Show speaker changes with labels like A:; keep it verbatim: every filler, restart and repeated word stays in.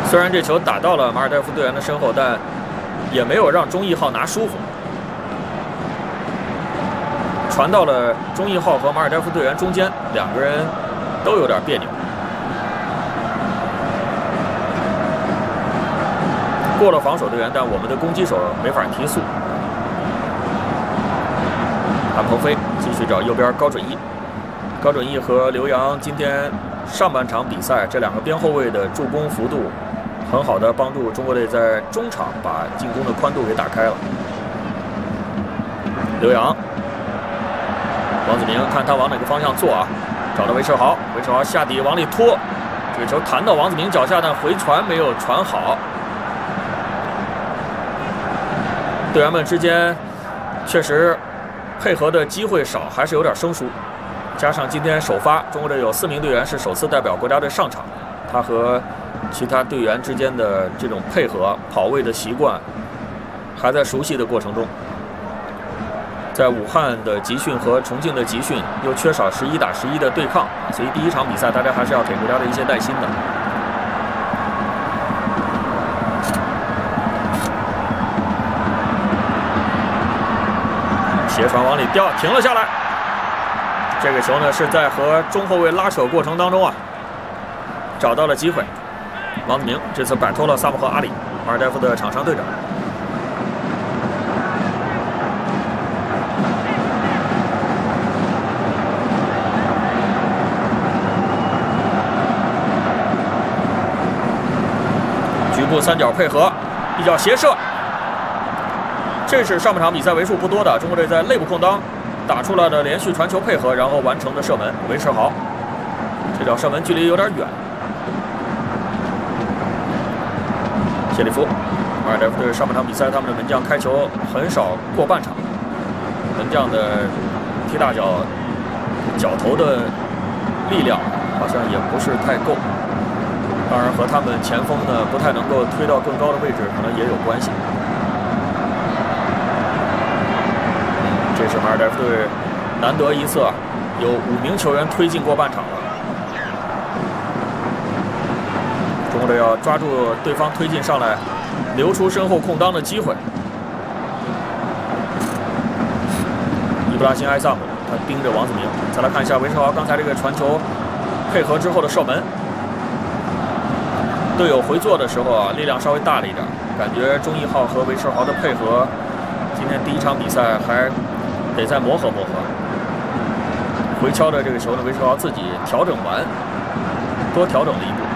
A: 虽然这球打到了马尔代夫队员的身后，但也没有让钟义浩拿舒服，传到了钟义浩和马尔代夫队员中间，两个人都有点别扭。过了防守队员，但我们的攻击手没法提速。韩鹏飞继续找右边高准翼，高准翼和刘洋今天上半场比赛这两个边后卫的助攻幅度，很好的帮助中国队在中场把进攻的宽度给打开了。刘洋，王子明看他往哪个方向做啊？找到韦世豪，韦世豪下底往里拖，这个球弹到王子明脚下，但回传没有传好。队员们之间确实配合的机会少，还是有点生疏。加上今天首发，中国队有四名队员是首次代表国家队上场，他和其他队员之间的这种配合、跑位的习惯，还在熟悉的过程中。在武汉的集训和重庆的集训又缺少十一打十一的对抗，所以第一场比赛大家还是要给国家队一些耐心的。斜传往里掉，停了下来。这个球呢是在和中后卫拉扯过程当中啊，找到了机会。王子明这次摆脱了萨姆赫阿里，马尔代夫的场上队长。局部三角配合，一脚斜射。这是上半场比赛为数不多的中国队在内部空当打出了的连续传球配合，然后完成的射门。韦世豪，这脚射门距离有点远。谢里夫，马尔代夫队上半场比赛他们的门将开球很少过半场，门将的踢大脚脚头的力量好像也不是太够，当然和他们前锋呢不太能够推到更高的位置可能也有关系。这是马尔代夫队难得一次有五名球员推进过半场了。中国队要抓住对方推进上来，留出身后空当的机会。伊布拉辛埃萨姆他盯着王子明，再来看一下韦世豪刚才这个传球配合之后的射门。队友回做的时候啊，力量稍微大了一点，感觉钟义浩和韦世豪的配合，今天第一场比赛还得再磨合磨合。回敲的这个球呢，韦世豪自己调整完，多调整了一步。